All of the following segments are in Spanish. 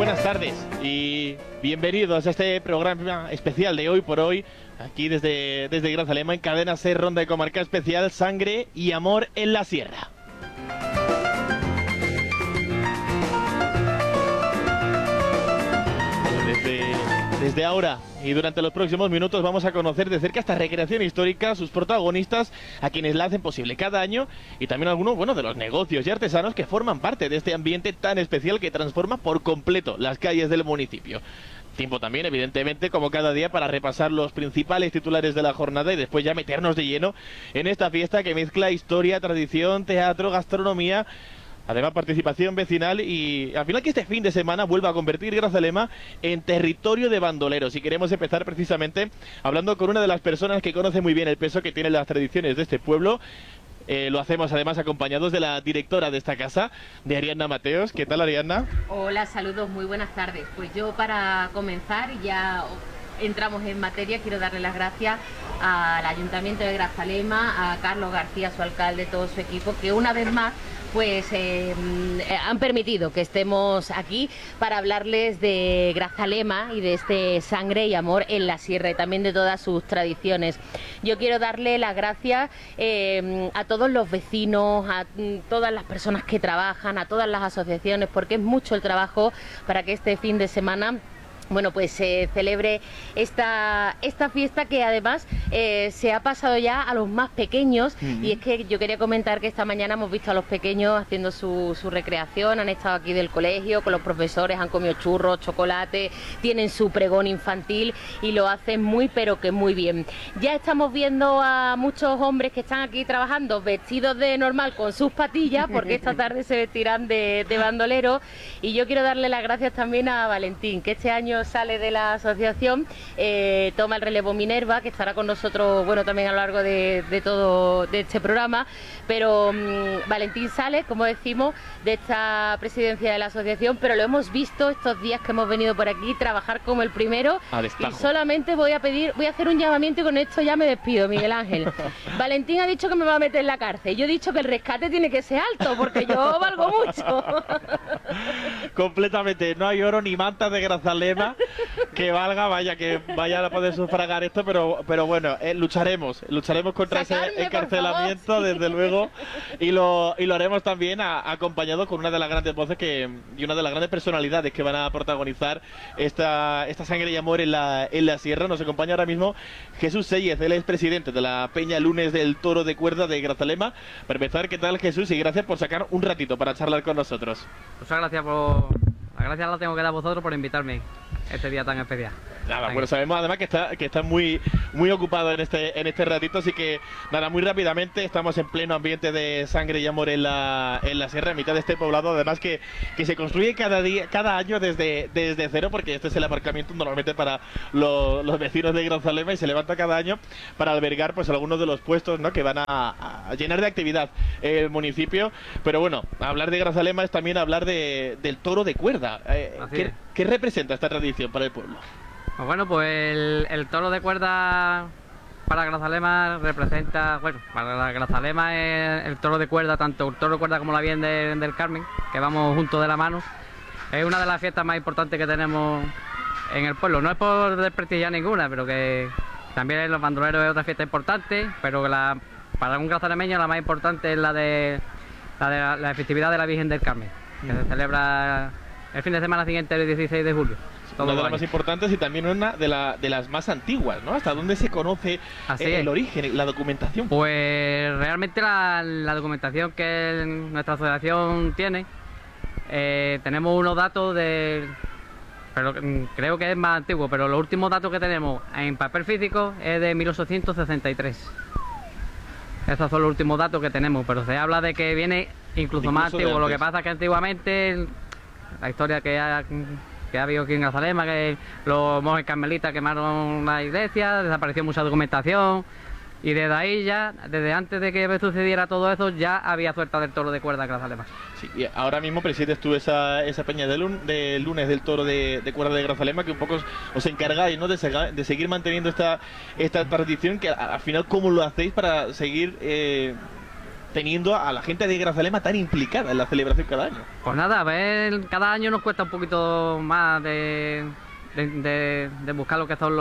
Buenas tardes y bienvenidos a este programa especial de Hoy por Hoy, aquí desde Grazalema, en Cadena SER, Ronda de Comarca Especial, Sangre y Amor en la Sierra. Desde ahora y durante los próximos minutos vamos a conocer de cerca esta recreación histórica, sus protagonistas, a quienes la hacen posible cada año, y también algunos, de los negocios y artesanos que forman parte de este ambiente tan especial que transforma por completo las calles del municipio. Tiempo también, evidentemente, como cada día, para repasar los principales titulares de la jornada y después ya meternos de lleno en esta fiesta que mezcla historia, tradición, teatro, gastronomía. Además, participación vecinal y al final que este fin de semana vuelva a convertir Grazalema en territorio de bandoleros. Y queremos empezar precisamente hablando con una de las personas que conoce muy bien el peso que tienen las tradiciones de este pueblo. Lo hacemos además acompañados de la directora de esta casa, de Ariadna Mateos. ¿Qué tal, Ariadna? Hola, saludos, muy buenas tardes. Pues yo, para comenzar, ya entramos en materia, quiero darle las gracias al Ayuntamiento de Grazalema, a Carlos García, su alcalde, todo su equipo, que una vez más pues han permitido que estemos aquí para hablarles de Grazalema y de este Sangre y Amor en la Sierra y también de todas sus tradiciones. Yo quiero darle las gracias a todos los vecinos, a todas las personas que trabajan, a todas las asociaciones, porque es mucho el trabajo para que este fin de semana pues se celebre esta fiesta que además se ha pasado ya a los más pequeños. Y es que yo quería comentar que esta mañana hemos visto a los pequeños haciendo su recreación, han estado aquí del colegio con los profesores, han comido churros, chocolate, tienen su pregón infantil y lo hacen muy pero que muy bien. Ya estamos viendo a muchos hombres que están aquí trabajando vestidos de normal con sus patillas, porque esta tarde se vestirán de bandolero. Y yo quiero darle las gracias también a Valentín, que este año sale de la asociación, toma el relevo Minerva, que estará con nosotros también a lo largo de todo este programa, pero Valentín sale, como decimos, de esta presidencia de la asociación, pero lo hemos visto estos días que hemos venido por aquí trabajar como el primero. Y solamente voy a hacer un llamamiento y con esto ya me despido, Miguel Ángel. Valentín ha dicho que me va a meter en la cárcel, yo he dicho que el rescate tiene que ser alto porque yo valgo mucho. Completamente, no hay oro ni mantas de Grazalema que vaya a poder sufragar esto, pero bueno, lucharemos contra ese encarcelamiento, desde luego, y lo haremos también acompañado con una de las grandes voces y una de las grandes personalidades que van a protagonizar esta Sangre y Amor en la Sierra. Nos acompaña ahora mismo Jesús Séllez, él es presidente de la Peña Lunes del Toro de Cuerda de Grazalema. Para empezar, ¿qué tal, Jesús? Y gracias por sacar un ratito para charlar con nosotros. Muchas gracias La gracia la tengo que dar a vosotros por invitarme este día tan especial. Nada, bueno, sabemos además que está muy ocupado en este ratito, así que nada, muy rápidamente, estamos en pleno ambiente de Sangre y Amor en la Sierra, en mitad de este poblado, además que se construye cada año desde cero, porque este es el aparcamiento normalmente para los vecinos de Grazalema, y se levanta cada año para albergar pues algunos de los puestos, ¿no?, que van a llenar de actividad el municipio. Pero bueno, hablar de Grazalema es también hablar del toro de cuerda. ¿Qué representa esta tradición para el pueblo? Pues el toro de cuerda para Grazalema representa, para Grazalema es el toro de cuerda, tanto el toro de cuerda como la Virgen del Carmen, que vamos juntos de la mano. Es una de las fiestas más importantes que tenemos en el pueblo. No es por desprestigiar ninguna, pero que también los bandoleros es otra fiesta importante, pero para un grazalemeño la más importante es la de la festividad de la Virgen del Carmen, que se celebra el fin de semana siguiente, el 16 de julio. Una de las más importantes y también una de las más antiguas, ¿no? ¿Hasta dónde se conoce el origen, la documentación? Pues realmente la documentación que nuestra asociación tiene, tenemos unos datos pero creo que es más antiguo, pero los últimos datos que tenemos en papel físico es de 1863. Esos son los últimos datos que tenemos, pero se habla de que viene incluso más antiguo. Lo que pasa es que antiguamente la historia que ha habido aquí en Grazalema, que los monjes carmelitas quemaron la iglesia, desapareció mucha documentación, y desde ahí ya, desde antes de que sucediera todo eso, ya había suelta del toro de cuerda en Grazalema. Sí, y ahora mismo presides tú esa peña de lunes del toro de cuerda de Grazalema, que un poco os encargáis, ¿no?, de seguir manteniendo esta tradición, que al final, ¿cómo lo hacéis para seguir teniendo a la gente de Grazalema tan implicada en la celebración cada año? Pues nada, a ver, cada año nos cuesta un poquito más de buscar lo que son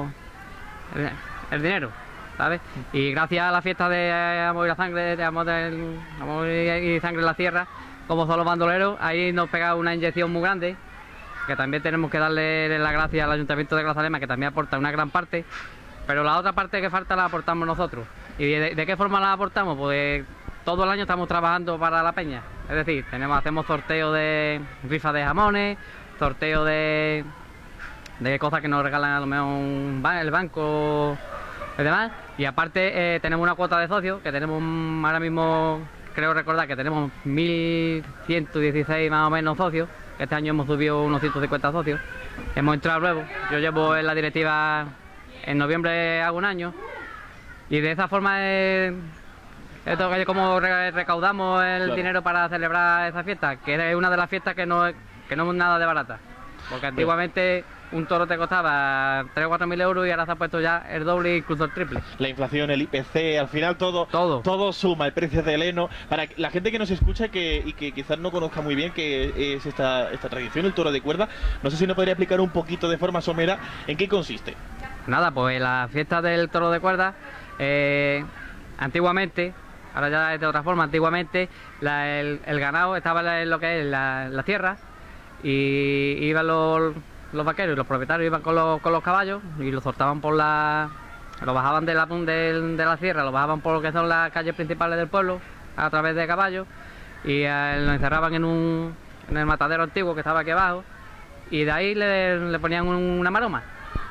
el dinero, ¿sabes? Y gracias a la fiesta de Amor y la Sangre, de Amor y Sangre en la Sierra, como son los bandoleros, ahí nos pega una inyección muy grande, que también tenemos que darle las gracias al Ayuntamiento de Grazalema, que también aporta una gran parte, pero la otra parte que falta la aportamos nosotros. ¿Y de qué forma la aportamos? Pues todo el año estamos trabajando para la peña, es decir, hacemos sorteo de rifas de jamones, sorteo de cosas que nos regalan a lo mejor el banco y demás, y aparte tenemos una cuota de socios, que tenemos ahora mismo, creo recordar que tenemos 1.116 más o menos socios. Este año hemos subido unos 150 socios, hemos entrado nuevos, yo llevo en la directiva, en noviembre hago un año, y de esa forma es como recaudamos el dinero para celebrar esa fiesta, que es una de las fiestas que no es nada de barata, porque antiguamente un toro te costaba 3 o 4 mil euros y ahora se ha puesto ya el doble, incluso el triple. La inflación, el IPC, al final todo suma, el precio del heno. Para la gente que nos escucha y que quizás no conozca muy bien qué es esta tradición, el toro de cuerda, no sé si nos podría explicar un poquito de forma somera en qué consiste. Nada, pues la fiesta del toro de cuerda, antiguamente, ahora ya es de otra forma, antiguamente el ganado estaba en lo que es la tierra, y iban los vaqueros y los propietarios iban con los caballos y los soltaban lo bajaban de la sierra, lo bajaban por lo que son las calles principales del pueblo a través de caballos, y lo encerraban en el matadero antiguo que estaba aquí abajo, y de ahí le ponían una maroma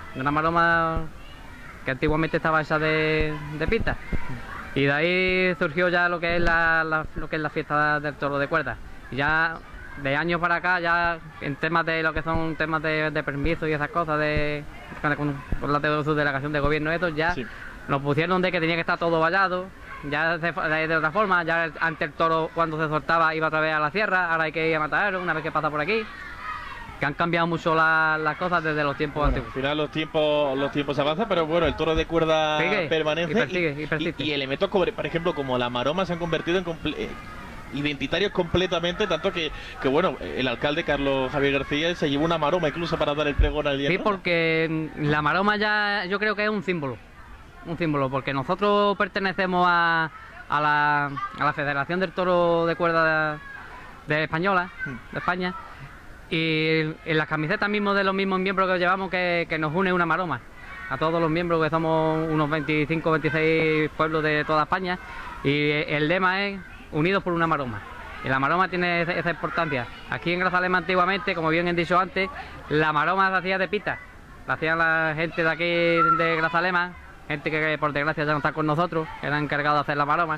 que antiguamente estaba hecha de pita, y de ahí surgió ya lo que es la fiesta del toro de cuerda. Y ya de años para acá, ya en temas de lo que son temas de permisos y esas cosas, con la delegación de gobierno, ya sí, nos pusieron de que tenía que estar todo vallado, ya de otra forma. Ya antes el toro, cuando se soltaba, iba otra vez a la sierra, ahora hay que ir a matarlo una vez que pasa por aquí. Que han cambiado mucho las cosas desde los tiempos antiguos. Al final los tiempos avanzan, pero bueno, el toro de cuerda permanece y persiste. Y elementos, por ejemplo, como la maroma, se han convertido en identitarios completamente, tanto que bueno, el alcalde Carlos Javier García se llevó una maroma incluso para dar el pregón al día. Sí, porque la maroma ya yo creo que es un símbolo, porque nosotros pertenecemos a la Federación del Toro de Cuerda de Española, de España, y en las camisetas mismos de los mismos miembros que llevamos, que nos une una maroma a todos los miembros, que somos unos 25 26 pueblos de toda España, y el lema es unidos por una maroma. Y la maroma tiene esa importancia. Aquí en Grazalema antiguamente, como bien he dicho antes, la maroma se hacía de pita. La hacían la gente de aquí de Grazalema, gente que por desgracia ya no está con nosotros, que era encargado de hacer la maroma.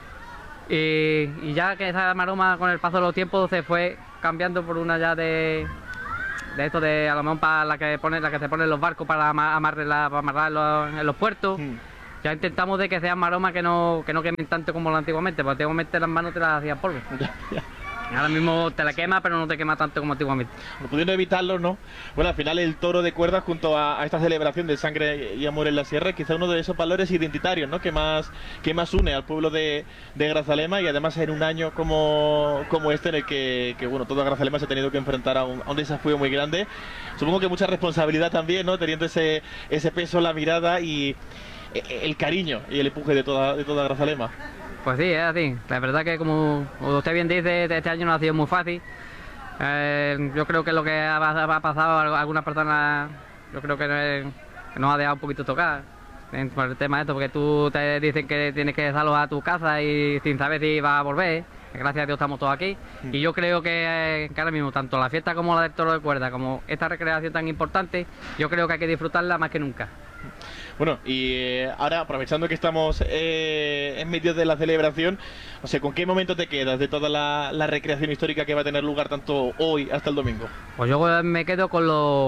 Y ya que esa maroma con el paso de los tiempos se fue cambiando por una ya de esto de a lo mejor para la que se pone en los barcos para amarrarlo en los puertos. Ya intentamos de que sean maromas que no quemen tanto como antiguamente, porque antiguamente las manos te las hacían polvo. Ahora mismo te la quema, pero no te quema tanto como antiguamente. No pudiendo evitarlo, ¿no? Bueno, al final el toro de cuerda, junto a esta celebración de sangre y amor en la sierra, quizá uno de esos valores identitarios, ¿no? Que más une al pueblo de Grazalema, y además en un año como este, en el que bueno, toda Grazalema se ha tenido que enfrentar a un desafío muy grande. Supongo que mucha responsabilidad también, ¿no? Teniendo ese peso, la mirada y el cariño y el empuje de toda Grazalema. Pues sí, es así. La verdad que, como usted bien dice, este año no ha sido muy fácil. Yo creo que lo que ha pasado a algunas personas, yo creo que nos ha dejado un poquito tocar por el tema de esto, porque tú te dicen que tienes que desalojar a tu casa y sin saber si vas a volver. Gracias a Dios estamos todos aquí. Y yo creo que ahora mismo, tanto la fiesta como la del toro de cuerda, como esta recreación tan importante, yo creo que hay que disfrutarla más que nunca. Bueno, y ahora, aprovechando que estamos en medio de la celebración, no sé, ¿con qué momento te quedas de toda la recreación histórica que va a tener lugar tanto hoy hasta el domingo? Pues yo me quedo con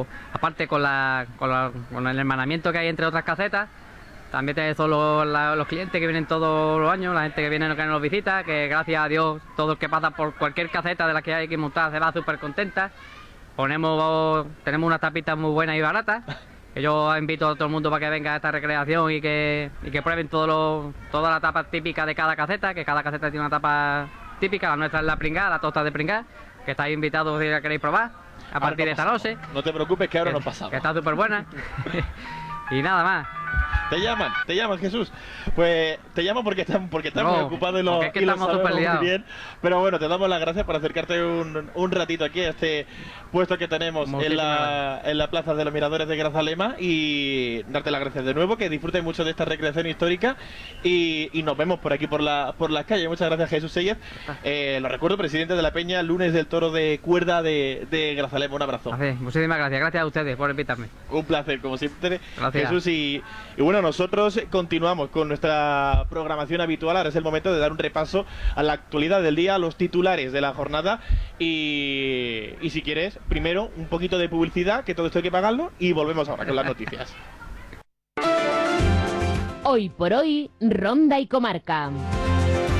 el hermanamiento que hay entre otras casetas. También son los clientes que vienen todos los años, la gente que viene que nos visita, que gracias a Dios todo el que pasa por cualquier caseta de las que hay que montar se va súper contenta. Tenemos unas tapitas muy buenas y baratas, Yo invito a todo el mundo para que venga a esta recreación y que prueben toda la tapa típica de cada caseta, que cada caseta tiene una tapa típica. La nuestra es la pringá, la tosta de pringá, que estáis invitados si la queréis probar a partir de esta noche. No te preocupes que ahora nos pasamos. Que está súper buena. Y nada más. Te llaman Jesús. Pues te llamo porque estamos muy ocupados y lo, es que y lo estamos sabemos súper muy bien. Pero bueno, te damos las gracias por acercarte un ratito aquí a este puesto que tenemos en la Plaza de los Miradores de Grazalema, y darte las gracias de nuevo, que disfruten mucho de esta recreación histórica y nos vemos por aquí por las calles. Muchas gracias, Jesús Sellez. Lo recuerdo, presidente de la Peña Lunes del Toro de Cuerda de Grazalema. Un abrazo. Muchísimas gracias. Gracias a ustedes por invitarme. Un placer, como siempre, gracias. Jesús. Y bueno, nosotros continuamos con nuestra programación habitual. Ahora es el momento de dar un repaso a la actualidad del día, a los titulares de la jornada. Y si quieres, primero un poquito de publicidad, que todo esto hay que pagarlo, y volvemos ahora con las noticias. Hoy por hoy, Ronda y Comarca.